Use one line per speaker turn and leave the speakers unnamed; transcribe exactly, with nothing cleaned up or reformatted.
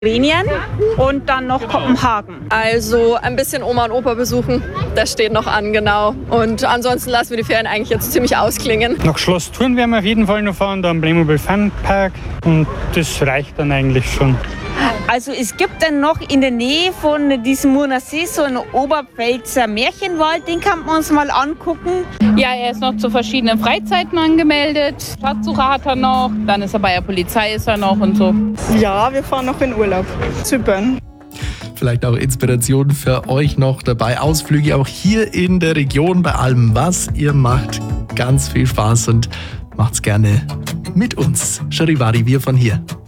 Slowenien und dann noch Kopenhagen.
Also ein bisschen Oma und Opa besuchen, das steht noch an, genau. Und ansonsten lassen wir die Ferien eigentlich jetzt ziemlich ausklingen.
Nach Schloss Thurn werden wir auf jeden Fall noch fahren, da am Playmobil Fun Park und das reicht dann eigentlich schon.
Also es gibt dann noch in der Nähe von diesem Murnersee so einen Oberpfälzer Märchenwald, den kann man uns mal angucken.
Ja, er ist noch zu verschiedenen Freizeiten angemeldet. Schatzsucher hat er noch, dann ist er bei der Polizei ist er noch und so.
Ja, wir fahren noch in Urlaub. Zypern.
Vielleicht auch Inspiration für euch noch dabei. Ausflüge auch hier in der Region bei allem, was ihr macht. Ganz viel Spaß und macht's gerne mit uns. Charivari, wir von hier.